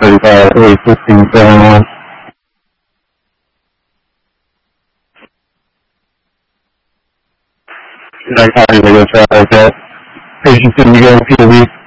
35, 8, 15, 7, 1. Should I copy the go try like that? Patients didn't go PV.